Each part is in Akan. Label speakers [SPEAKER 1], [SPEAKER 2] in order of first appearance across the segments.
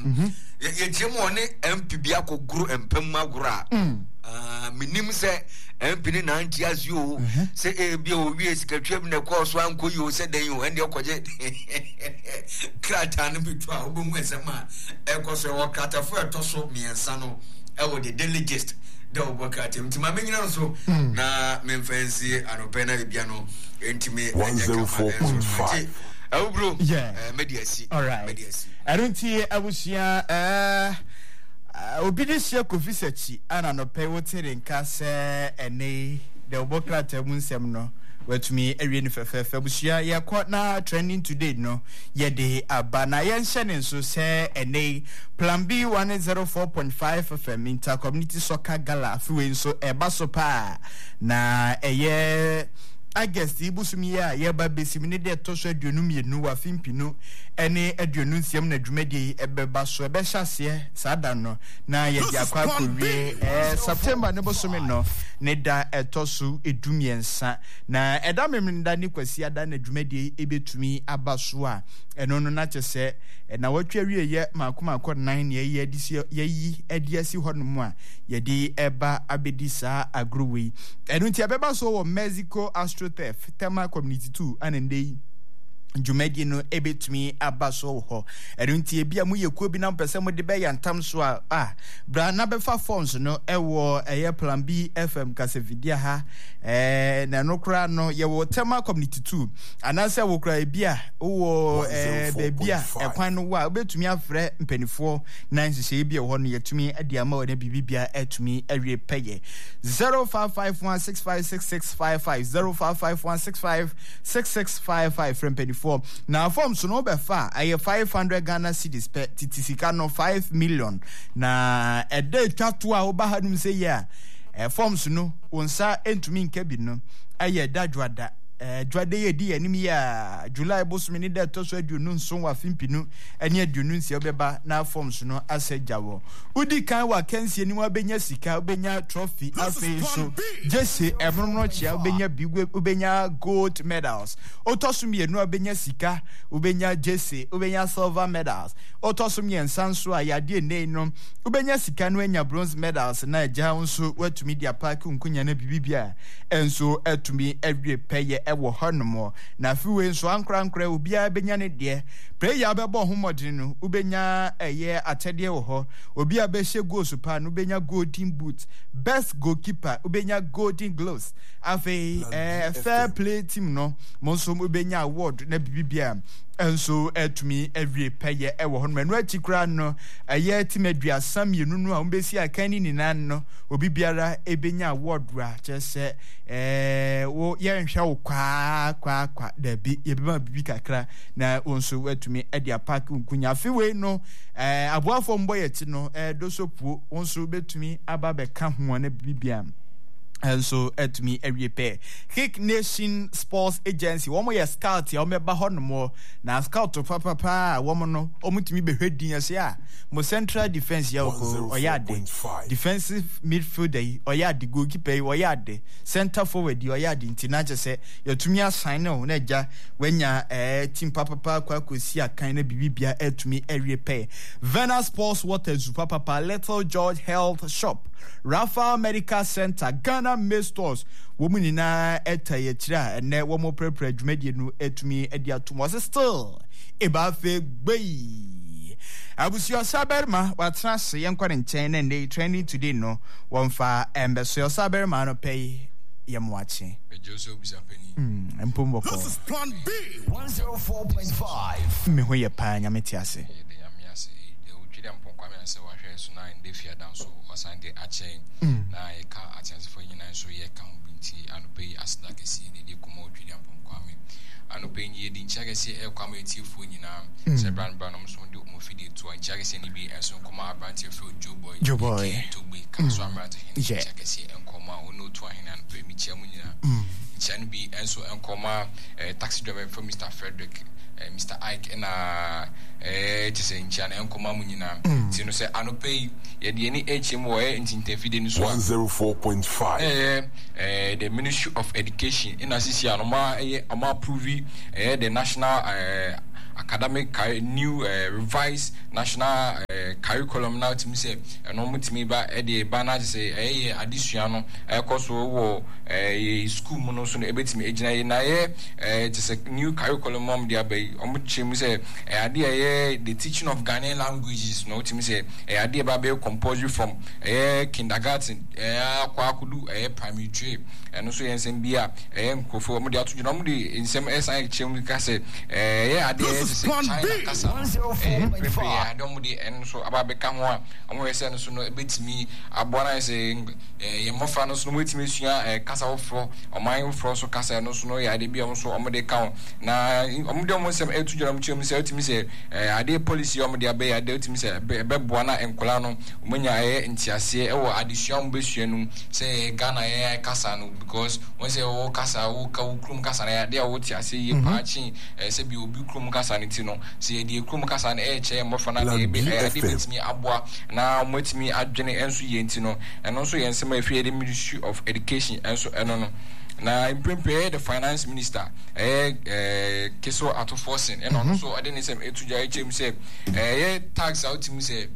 [SPEAKER 1] ye jemo ne MP bia ko guru empem agura minim se MP ni na antias yo se e bia o wie sikatwem ne course wan ko yo se den yo ende okoje krata no bitwa obomu esema e ko so wo katafo etoso miensa no e wo de delegate da obakati mtima menyina so na memfansi anopena bia no entime
[SPEAKER 2] 104.5
[SPEAKER 1] bro mediasi
[SPEAKER 3] mediasi I don't hear abusia obidisia kofisachi ana no pay wotere nka se ene de obokrata munsem no watumi awie ne fefe abusia yakọ na trending today no ye de abana ye nhye nso se ene plan B 104.5 FM inter community soccer gala afiwe nso eba so pa na eye August ibusumi ya yeba besim ne de toso aduonum yenu wa fimpinu ene aduonum siam na dwumadi ebeba so ebe hyase sada no na ye di akwa kowie September ne bosome no ne da etoso edumiensa na eda memnda ni kwasi ada na dwumadi ebetumi abaso a eno no na kyese na watwa wie ye makomako 9 ye adisi ye adiasi honom a ye di eba abedisa agrowei eno ntia beba so wo Mexico Astro Tema Community 2 anende Jumedi no ebetumi abaso ho eruntie bia mu yekuo bi na mpese mu de be yantam so a bra na be fa phones no ewo eye plan B FM kasevidia ha na no kra no ye wo Tema Community 2 anase wo kra bia wo bebia ekwan no wa obetumi afre mpanifo na nhye bia ho no yetumi ade ama wo na bibibia etumi awie peye 0551656655 0551656655 from mpanifo. Now forms no be far aye 500 Ghana cedis per titisika no 5 million na a day twatu a oba hanum say ya forms no onsa entumi nkabi no aye dadwada dwade ye di anim ya July bosome ni da toso aduonu nso wa fimpinu ene aduonu nsia obeba na forms no asejawo udi kan wa kansie ni wa benya sika obenya trophy afi so jesse emrono chia obenya bigwe obenya gold medals otoso mienu obenya sika obenya jesse obenya silver medals otoso mien sanso ayade nei no obenya sika no enya bronze medals na aja nso watumi dia park nkunya na bibibia enso atumi awie peye ewo honomo na fiwe nso ankra obia benya ne de prayer bebo homodin no ubenya eye atede wo ho obia be hye goal super no ubenya golden boot best goalkeeper ubenya golden gloves afi fair play team no monso ubenya award na bibia enso etumi awie peye ewo honomo no achikra no eye team aduasa mienu no a umbesi akani ni nan no obi biara ebenya award ra chese wo ye nhwa wo kwa da bi yebema bibi kakra na onso watumi ade apaka nkunya fiwe no aboafo mboyeti no dosopuo onso betumi ababeka ho na bibia so etumi awie Kick Nation Sports Agency womo ye scout ya omeba honomo na scout papa womo no omutumi behwedin ase a mo central defense ya ko oyade defensive midfielder oyade goalkeeper oyade center forward oyade ntinage se yatumi assign no na ja wenya team papa kwa kosi akan na bibibia etumi awie Vena Sports Water Super Papa Little George Health Shop Rafa Medical Center Ghana May Stores woman na etaye kira ene womo prepare dwumadi no etumi ade atom was still ebafe gbei abusio saberma watrase yenkwa nchen na ndey training today no wonfa embeso saberma no pay yemwache
[SPEAKER 4] Joseph Bisapeni
[SPEAKER 3] empombo ko
[SPEAKER 2] This is plan B 104.5
[SPEAKER 3] me hoye pa nyametiase
[SPEAKER 4] so wahwe so na ndefia danso osande ache na eka atense fo nyina so ye kan binti anopei asda kesi ne de kuma odwiri amponkwame anopei ye di nchagese e kwame tifo nyina se brand no so de mo fidi to nchagese ni bi enso kuma abranti fo Joe Boy to be kan so amrate nchagese enkoma ono to ahina anopei mi chia mu nyina chan bi enso enkoma taxi driver from Mr. Frederick Mr. Ike na tise nchana enkoma mu nyina tino se anopei ye de ni HM wo intintefide ni so
[SPEAKER 2] 104.5
[SPEAKER 4] the Ministry of Education in assisi anoma ama approve the national academic new revised national curriculum now to me say no mutimi ba e ba na say adesua no course wo school mo no so no ebetimi egina na just a new curriculum mom dia be omuchim say the teaching of Ghanaian languages no to me say ba be compulsory from kindergarten kwa kudu primary 3 and also yen bia nkofo mo dia to no mo di nsem SI chem ka say China kasa I don't di and so ababeka ho a omo yese no so no ebetimi abona say ye mofa no so no wetimi sua kasa ofro oman ofro so kasa no so no ya de bia so omo de ka na omo de omo nsem etugyara mo chem say otimi say ade policy omo de abe ya de otimi say beboa na enkola no omonya ntiase wo adesua mo besua no say Ghana kasa no because when say o kasa wo ka ukrum kasa na ya de wo tiase ye paachi say bi obi ukrum kasa ne ti no say de ukrum kasa na che mo fa na de betimi aboa na motimi adwene enso ye nti no eno so ye nsema afie the Ministry of Education enso eno no na imprepare the finance minister Keso Atoforsen eno no so ade ne sem etuja echem say tax out mi say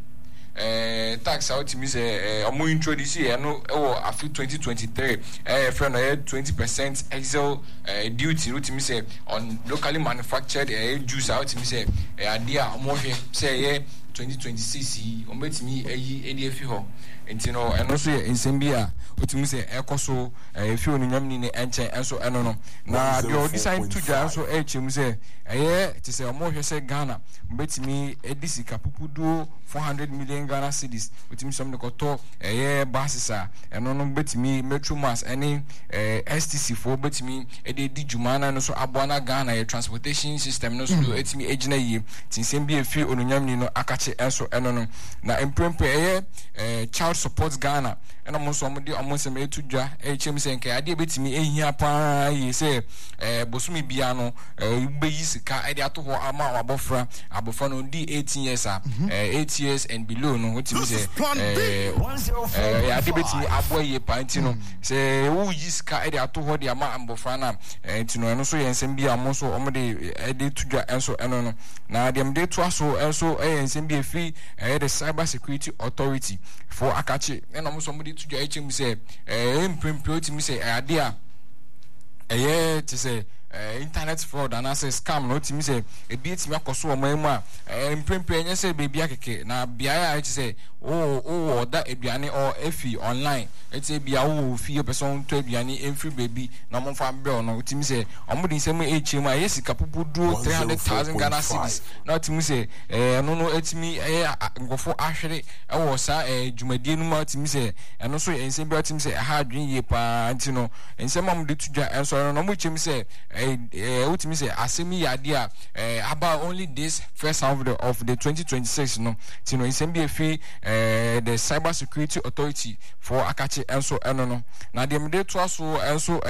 [SPEAKER 4] tax out me say omo introduce here no after 2023 friend 20% excel duty no me say on locally manufactured juice out me say idea omo hwe say 2026 omo betimi edf ho entino eno so ensembia otimi say ekoso efi onunyam ni enche enso eno no na the design to ja so echem say it say omo hwe say Ghana betimi edisika pupudu 400 million Ghana cedis otimi some nekoto basisa eno no betimi metro mass any STC for betimi edi jumana no so abona Ghana transportation system no so etimi ejina yi tinsembia efi onunyam ni no akache enso eno no na emprempe child support Ghana and almost somebody almost a to ja HMC and Kadi betimi ehia pa ye say bosumi biano be yisika ediato ho ama abofra no di 18 years 8 years and below no what you say ya de betimi aboye pa ntino say wo yisika ediato ho de ama abofra na ntino no so yensem bia mo so omde edi to ja enso eno no na dem de to aso enso yensem bia fi the Cyber Security Authority for akachi and almost somebody to your HM say imprint me say idea to say internet fraud and access scam no to me say a bit me akoso o mama imprint enya say baby akeke na bia I say oh that aduane or efi online eti bia wo fi person to aduane emfri baby na mo fa bel no to me say omudi nsem HM a yesika pupudu 300,000 Ghana cedis na to me say no etimi ngofo ahwere wo sa dwumadie no ma to me say eno so ensem bia to me say ha adwen ye pa ntino ensem amde tudwa enso no mo chem say what me say asemi yade about only this first half of the 2026 no tino nsem fi the Cyber Security Authority for akache enso eno no na dem dey to aso enso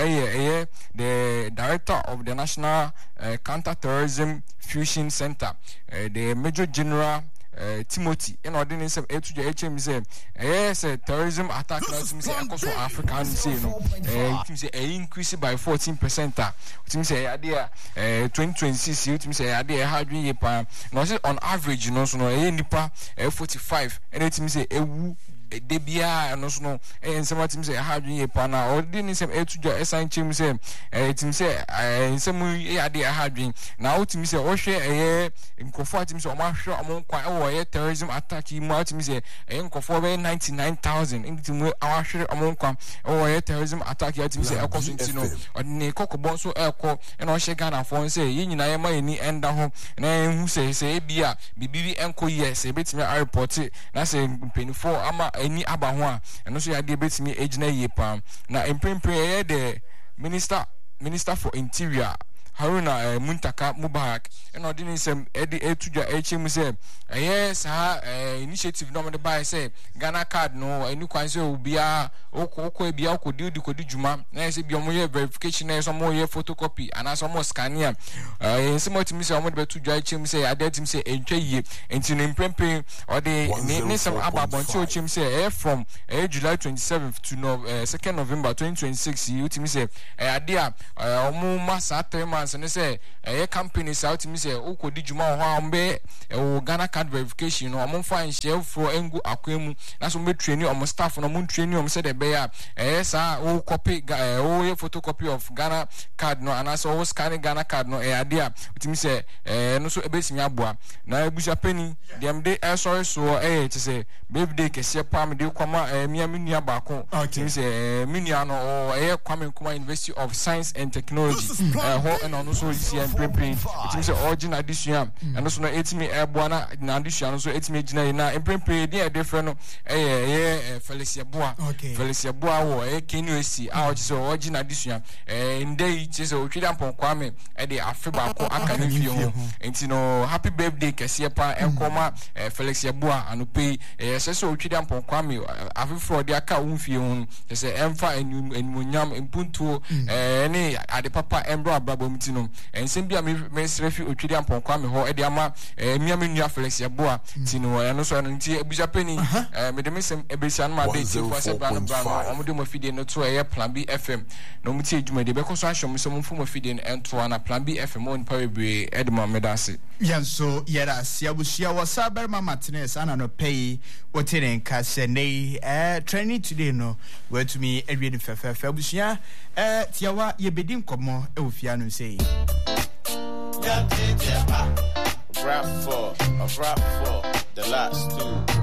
[SPEAKER 4] the director of the National Counter-Terrorism Fusion Center the Major General Timothy in ordinance of HM say terrorism attack now say across Africa say no say increase by 14%. It say idea 2026 it say idea how do you pa no say on average you know so no nipa 45 and it say ewu debia no so no ensema tim say ha dwen ye pa na or di ni sem etuja esan chim say tim say ensemu ade ha dwen na o tim say o hwe nkofo tim say o ma hwe o nkwa e wo ye terrorism attack yi ma tim say nkofo be 99,000 intim we a hwe o nkwa e wo ye terrorism attack ya tim say ekoso ntino o ne kokobon so eko e na o hwe Ghana fo say yi nyina ye ma ni enda ho na hu say bia bibi enko yes e betimi a report na say penifo ama any aba ho a eno so ya de betimi ejina ye pam na empempre the minister for interior Haruna Muntaka Mubarak and ordinary some etuja HM say yes initiative no by say Ghana card no any kwan say obia okọ bia okodi juma na say bia mo verification na some more photocopy and some more scanner some more timi say omo de betuja HM say adetim say entwe ye enti no imprempe or the some ababonti HM say from July 27th to 2nd November 2026 you timi say adea omo masa 3 months instance ne say companies out me say ukodi djuma ho ambe Ghana card verification no amfa nhye fro engu akwemu na so me train o staff no mo train o say de be ya sa o copy o photocopy of Ghana card no and so o scan Ghana card no ade a utimi say no so ebesimi aboa na ebuja penny dem dey sorry so to say birthday kese pam dey kwama mia menua baako utimi say menua no o Kwame Nkrumah University of Science and Technology ho and no so isi emprepring utimi say original addition and so no etimi eboa na addition so etimi gina na emprepring dey different no Felicia Boa wo Kenny Esi a so original addition ndey chese o twida mpon Kwame dey afeba ko aka ne fie ho enti no happy birthday kese pa enkoma Felicia Boa anope chese o twida mpon Kwame afefro dey aka wo fie ho chese emfa enmunyam impuntuo ne ade papa embro abrabom ti no ensem bia me srefi o twida mpon Kwame ho dey ama miamenua Felicia Boa ti no eno so enti abuja penny me de mesem ebesian ma dey ti for se brand omude mo fide no to Plan B FM no muti edwuma de be ko so ahwom so mo fo fide no ento na Plan B FM on power edma medase
[SPEAKER 3] yanso yera siabusia wasaber mama tenes ana no pay woteren ka se nei training today no wet me ewie fefe abusia tiawa ye bedin komo e ofia no sei
[SPEAKER 5] rap for the last two.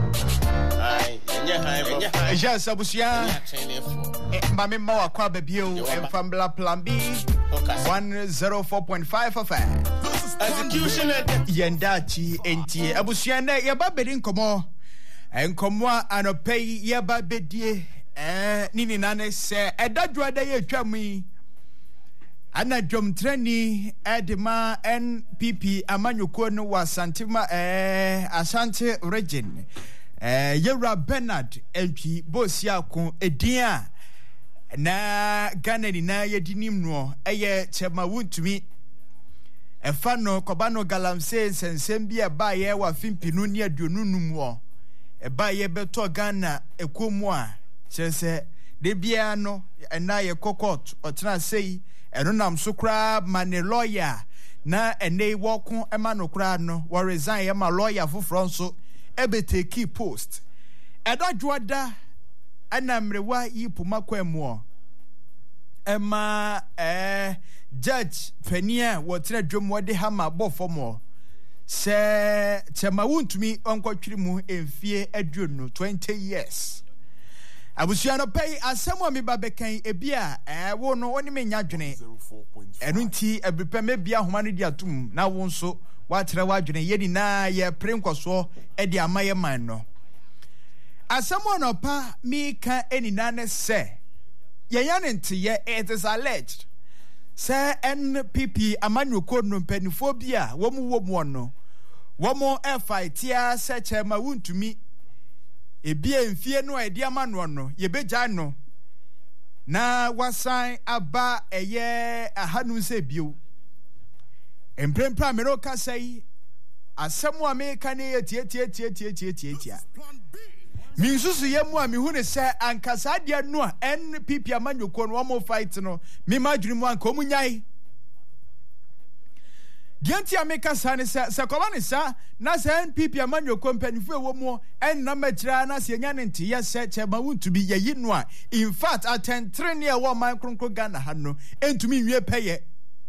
[SPEAKER 3] Ja sabusia mame mawa kwa bebio enfambla Plan B 104.5 FM yendachi enti abusia na yeba bedin komo enkomo anopei yeba bedie nini nane se edadwa da ye twami ana dwom treni edema NPP amanyuko no wasantima Ashanti region Yera Bernard MP Bosia kun edia na Ghana ni na yedinim no eye chema wuntumi efa no kobano galamse sensem bia ba ye wa fimpinu ni aduonunum wo e ba ye beto Ghana ekomu a chese de bia no na ye kokot otena sei eno nam so kra mane lawyer na ene wokun ema no kra no wo resign ye ma lawyer foforo nso ebete key post edadwoda anamrewa yipuma kwemu ema judge penia wotre dwom de hama bofomo se chema wuntumi onkotwiri mu emfie aduonu 20 years abusuano pay asemo mi babekan ebia wo no oni menya dwene enu nti ebepe mebia homa no di atum na wo nso watere wadwene yedi na ye prenkoso edi amaye man no asemo no pa mi ka enina ne se ye yanente ye it is alleged se NPP amanyuko no mpanifo bia wo mu no wo mo fightia se chema wuntumi ebia mfie no edi amano no ye beja no na wasan aba eye ahanu se bio emprempra meroka sei asemu ameka ne tie minsusu yemu a mihu ne se ankasa dia no a NPP amanyoko no mo fight no mi madwirimu anka omunyai dianti ameka sa ne se koba ne sa na se NPP amanyoko mpanifo ewo mu en na magira na se nya ne ntiye se chema wuntubi yeyi no a in fact atentre ne e wo man kronkro Ghana ha no entumi nwie peye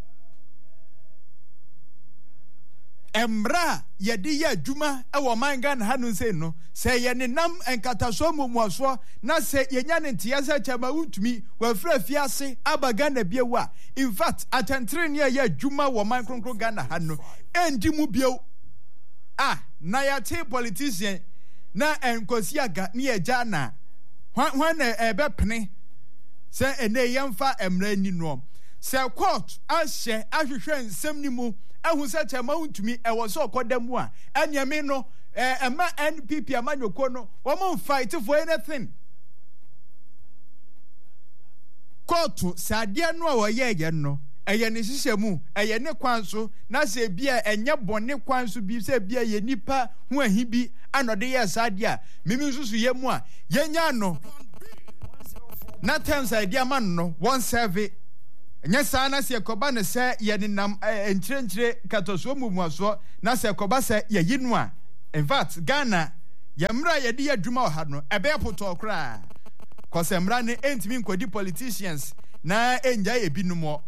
[SPEAKER 3] emra yedi ya adwuma ewo man Ghana ha no sei no se ye ne nam enkataso momuaso na se yenya ne ntia se chama wutumi wa fra fiase aba Ghana biewa in fact atentre ne ya adwuma wo man kronkro Ghana ha no endi mu bio na ya te politician na enkosi aga ne eja na hwan ebe pene se ene yemfa emra ni no se court ahye ahwehwe nsem ni mu ahu se chama untumi e wo so kodam a anyame no ema NPP amanyoko no wo mo fight for anything court sade no a wo ye no eye ne hihemu eye ne kwanso na se bia enye bone kwanso bi se bia ye nipa hu ahi bi anode ye sade a mimi nsusu yemu a yenya no na terms idea man no one serve Nya sana se yakoba ne se ye nenam enkyrenkyire katoso mumuaso na se yakoba se ye yinu a in fact Ghana yamra ye di adwuma o ha no ebe poto kra cause emra ne entimi nkodi politicians na enja ye binumo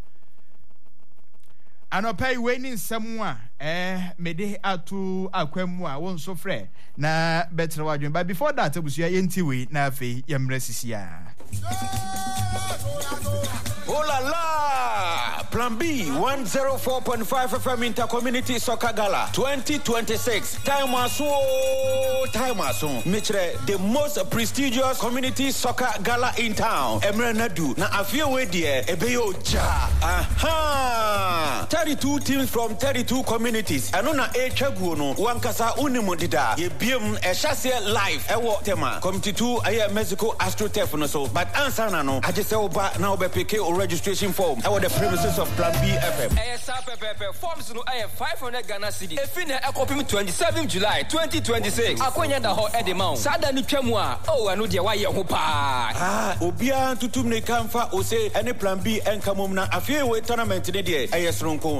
[SPEAKER 3] anopai we ni nsɛm a mede atu akwam a won so frɛ na betre wadwen but before that abusua yenti we na afei yemra sisia.
[SPEAKER 6] Oh la la! Plan B 104.5 FM Intercommunity Soccer Gala 2026. Time aso. Mitre, the most prestigious community soccer gala in town. Emre Nadu. Na afie we die ebeyo ja. Aha! 32 teams from 32 communities. Ano na etwaguo no wankasa unimu dida. Ye biem ehase live ewo tema. Committee 2 aye Mexico AstroTurf no so. But answer na no agese oba na obepeke registration form. Our the premises of Plan B FM.
[SPEAKER 7] Forms no 500 Ghana cedis. Efine ekopim 27 July 2026. Akonya da ho edemount. Sada ni twam a anu de wa ye ho pa.
[SPEAKER 6] Obia tutum ne kamfa o say any Plan B enkamom na afie we tournament ne de ayesronko